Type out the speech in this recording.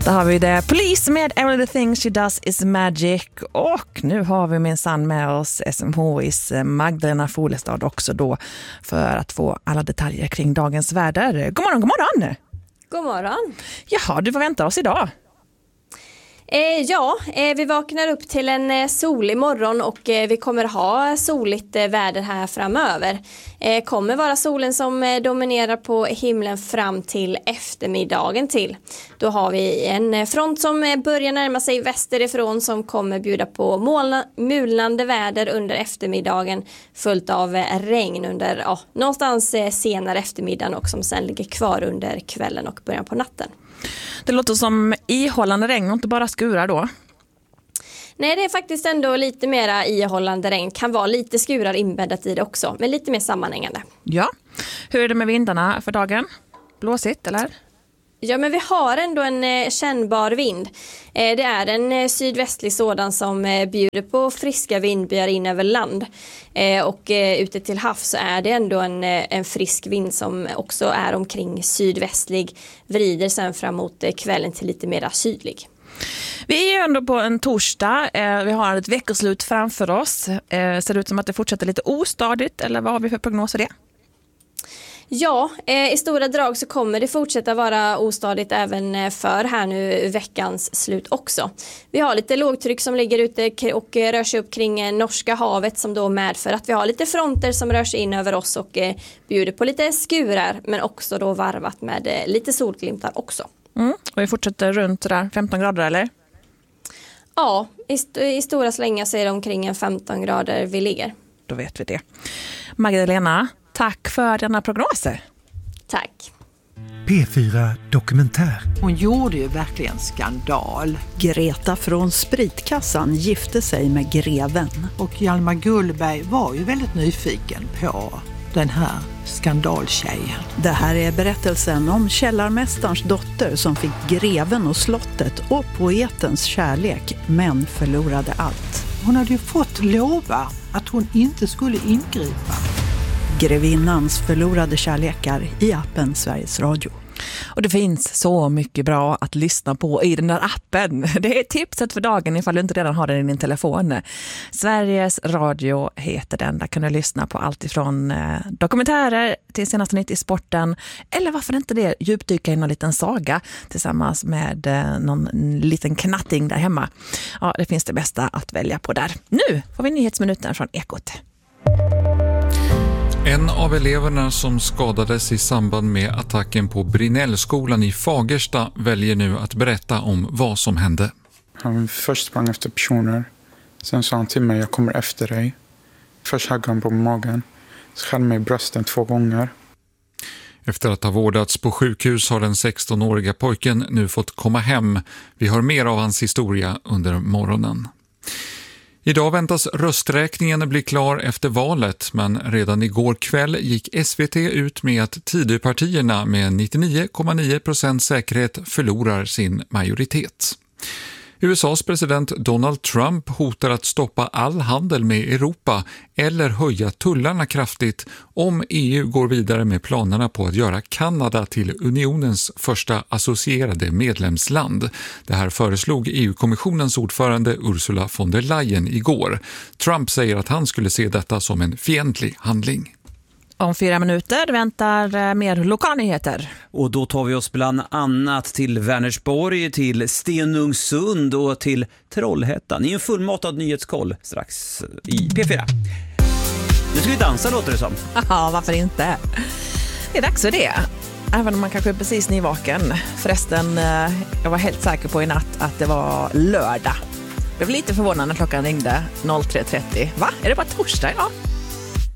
Där har vi det. Police med Every the things she does is magic. Och nu har vi minsann med oss SMHIs Magdalena Folestad också då för att få alla detaljer kring dagens väder. God morgon, god morgon! God morgon! Jaha, du förväntar oss idag. Vi vaknar upp till en solig morgon och vi kommer ha soligt väder här framöver. Kommer vara solen som dominerar på himlen fram till eftermiddagen till. Då har vi en front som börjar närma sig västerifrån som kommer bjuda på mulnande väder under eftermiddagen följt av regn under någonstans senare eftermiddagen och som sen ligger kvar under kvällen och början på natten. Det låter som ihållande regn och inte bara skurar då. Nej, det är faktiskt ändå lite mera ihållande regn. Kan vara lite skurar inbäddat i det också, men lite mer sammanhängande. Ja, hur är det med vindarna för dagen? Blåsigt eller? Ja, men vi har ändå en kännbar vind. Det är en sydvästlig sådan som bjuder på friska vindbyar in över land. Och ute till havs så är det ändå en frisk vind som också är omkring sydvästlig. Vrider sen framåt kvällen till lite mer sydlig. Vi är ju ändå på en torsdag. Vi har ett veckoslut framför oss. Ser det ut som att det fortsätter lite ostadigt eller vad har vi för prognoser det? Ja, i stora drag så kommer det fortsätta vara ostadigt även för här nu veckans slut också. Vi har lite lågtryck som ligger ute och rör sig upp kring Norska havet som då medför att vi har lite fronter som rör sig in över oss och bjuder på lite skurar men också då varvat med lite solglimtar också. Och vi fortsätter runt där 15 grader eller? Ja, i stora slängar så är det omkring en 15 grader vi ligger. Då vet vi det. Magdalena, tack för denna prognoser. Tack. P4 Dokumentär. Hon gjorde ju verkligen skandal. Greta från Spritkassan gifte sig med greven. Och Hjalmar Gullberg var ju väldigt nyfiken på den här skandaltjejen. Det här är berättelsen om källarmästarens dotter som fick greven och slottet och poetens kärlek men förlorade allt. Hon hade ju fått lova att hon inte skulle ingripa. Grevinnans förlorade kärlekar i appen Sveriges Radio. Och det finns så mycket bra att lyssna på i den där appen. Det är tipset för dagen ifall du inte redan har den i din telefon. Sveriges Radio heter den. Där kan du lyssna på allt ifrån dokumentärer till senaste nytt i sporten. Eller varför inte det, djupdyka i någon liten saga tillsammans med någon liten knatting där hemma. Ja, det finns det bästa att välja på där. Nu får vi nyhetsminuten från Ekot. En av eleverna som skadades i samband med attacken på Brinnellskolan i Fagersta väljer nu att berätta om vad som hände. Han först sprang efter personer. Sen sa han till mig, jag kommer efter dig. Först högg han på magen. Så skär mig i brösten 2 gånger. Efter att ha vårdats på sjukhus har den 16-åriga pojken nu fått komma hem. Vi hör mer av hans historia under morgonen. Idag väntas rösträkningen bli klar efter valet, men redan igår kväll gick SVT ut med att Tidöpartierna med 99,9% säkerhet förlorar sin majoritet. USAs president Donald Trump hotar att stoppa all handel med Europa eller höja tullarna kraftigt om EU går vidare med planerna på att göra Kanada till unionens första associerade medlemsland. Det här föreslog EU-kommissionens ordförande Ursula von der Leyen igår. Trump säger att han skulle se detta som en fientlig handling. Om 4 minuter väntar mer lokalnyheter. Och då tar vi oss bland annat till Vänersborg, till Stenungsund och till Trollhättan i en fullmatad nyhetskoll strax i P4. Nu ska vi dansa, låter det som. Ja, varför inte? Det är dags för det. Även om man kanske är precis nyvaken. Förresten, jag var helt säker på i natt att det var lördag. Jag blev lite förvånad när klockan ringde 03.30. Va? Är det bara torsdag idag?